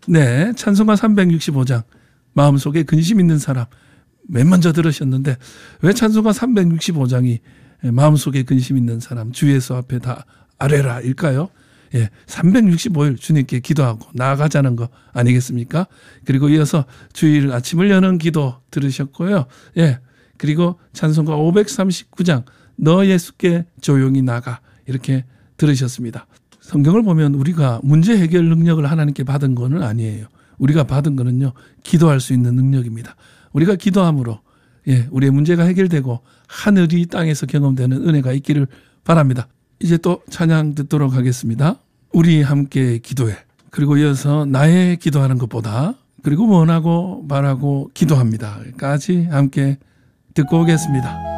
네, 찬송가 365장 마음속에 근심 있는 사람 맨 먼저 들으셨는데 왜 찬송가 365장이 마음속에 근심 있는 사람 주 예수 앞에 다 아뢰라 일까요? 예, 365일 주님께 기도하고 나아가자는 거 아니겠습니까? 그리고 이어서 주일 아침을 여는 기도 들으셨고요. 예, 그리고 찬송가 539장 너 예수께 조용히 나가 이렇게 들으셨습니다. 성경을 보면 우리가 문제 해결 능력을 하나님께 받은 거는 아니에요. 우리가 받은 거는요, 기도할 수 있는 능력입니다. 우리가 기도함으로 예, 우리의 문제가 해결되고 하늘이 땅에서 경험되는 은혜가 있기를 바랍니다. 이제 또 찬양 듣도록 하겠습니다. 우리 함께 기도해. 그리고 이어서 나의 기도하는 것보다 그리고 원하고 바라고 기도합니다. 까지 함께 듣고 오겠습니다.